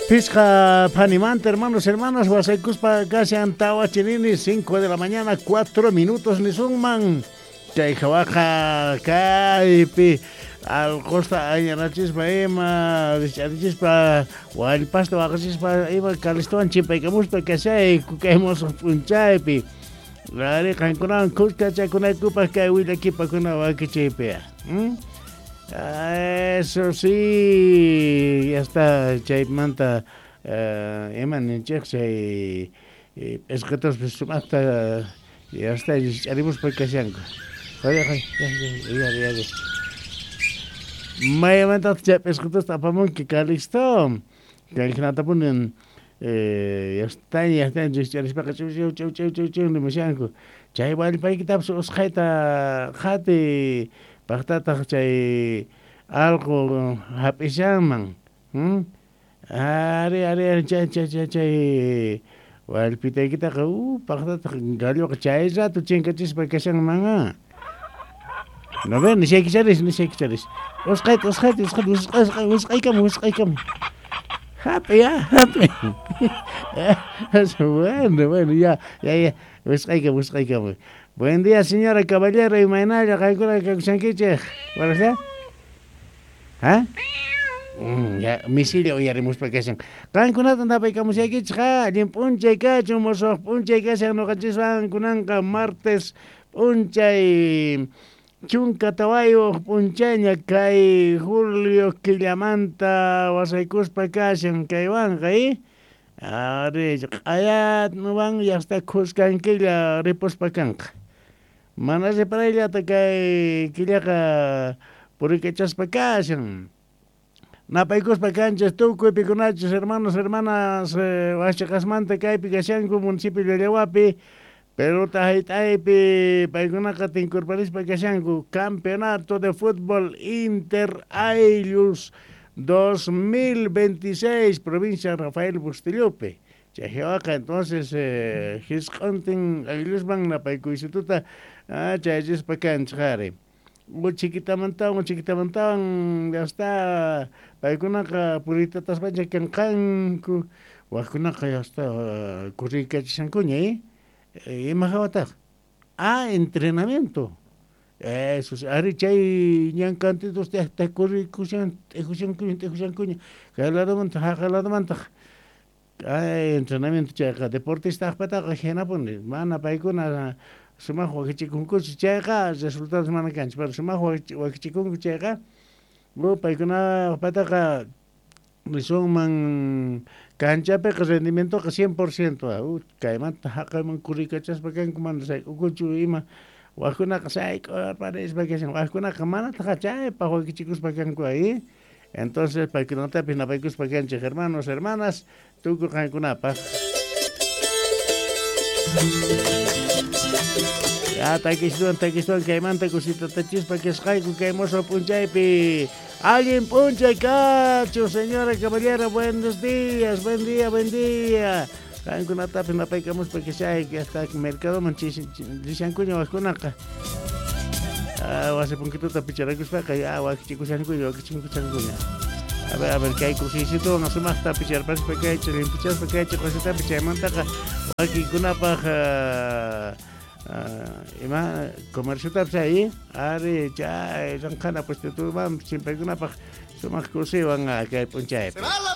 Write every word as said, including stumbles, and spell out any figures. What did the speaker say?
Pisca Panimante, hermanos, hermanas, Guasaycuspa, casi Antawa Chinini, cinco de la mañana, cuatro minutos, ni Nisungman, Chaijawaja, Caipi, al costa Añarachispa, Ema, Richardispa, Walpasta, Wachispa, Eva, Calistoan, Chipa, y Camuspa, que se, Cucaemos, Punchaipi, Rari, Cancunan, Cusca, Chacuna, Cupa, que huila aquí para una vaca chipea. Eso sí, ya está, Chay Manta, Eman en Chex, es que todos hasta, ya está, haremos por Casanco. Oye, ya, ya, ya. Maya Manta, es que todos tapamos que Calisto, que hay que nada ponen, ya está, ya está, ya está, para que chau, chau, chau, chau, chau, chau, no Sanco. Chay va el país que taps, os jaita, jate. Paktata chay algo hapishaman, hm? Are are chay chay chay chay wal pitaykita ka u paktata galio ka chay rato chinkachis pa kasang mga. No ven, ni shake charis, ni shake charis. Usqay usqay usqay usqay usqay kam usqay kam. Happy ya, happy. Eso bueno, bueno, ya, ya, ya. Usqay kam usqay kam. Buen día, señora caballero y mañana calcula que sanquiche. ¿Cuál es? ¿Ah? Ya, misilio y haremos para que sean. Cancuna tanda pa ikamu siya kitsa, lim punchay ka, chumosok punchay ka siya no kachiswan kunangka martes punchay chunka tawayo punchanya kay Julio Quillamanta wasaykuspa ka siyang kaywan kay. Are, ayat nuwang yasta kuskan kila ripos pa kanka. Manase para ella te cae quiliaca por que echas pa casan. Napaicos pa canchas tú, cuepiconachos, hermanos, hermanas, huachacasmante cae picasanco, municipio de Lehuapi, pero tajitaipi, paiconaca te incorporis pa casanco, campeonato de fútbol Inter Ailius dos mil veintiséis, provincia Rafael Bustillope. Chajevaca, entonces, eh, his hunting, Ailius Bang, Napaico Instituta. Ah, chayes pa canchare. O chiquita mantawan, chiquita mantawan, ya está. Paikuna ka purita tas baja kan kan ku. Wakuna ka ya está kurika chankuñe. Eh, mahawata. Ah, entrenamiento. Eso, ari chay ñan cantitos te te kurikusan, te kusan kuña, te kusan kuña. Kalado manta, kalado manta. Ah, entrenamiento chay ka deportista pata ka jena pone. Mana paikuna suma huachikunku chayqa resultados mana kanchis, pero suma huachikunku chayqa go paykuna pataqa risuman canchapiqa rendimientoqa cien por ciento uh, kaymanta haqayman kurikachaspa kanku mana saykukuchu ima waqkunaqa saykurparispa kashan waqkunaqa manataqa chaypa huachikuspa kanku ahí. Entonces paykunatapi napaykuspa kanchik hermanos, hermanas, tukuy qankunapaq. Ya, taquistón, taquistón, caimanta, cosita, tachispa, que es jaico, caimoso, punchaipi. Alguien puncha, cacho, señora caballero, buenos días, buen día, buen día. Caen con una tapa en la paicamos para que sea, que hasta el mercado manchis, dicen cuño, vasconaca. Ah, va a ser poquito tapicharakus para que ya, va que chicos, ya no cuño, que chicos, ya no cuño. A ver, a ver, que hay cosicito, no se más tapichar, para que hay, limpichas, para que hay, cosita, pichaimanta, aquí con una paja. Uh, ima comercio tapsa ahí, are ya, es un cana pues tú vam siempre una pa, somos cruce van a caer puncha.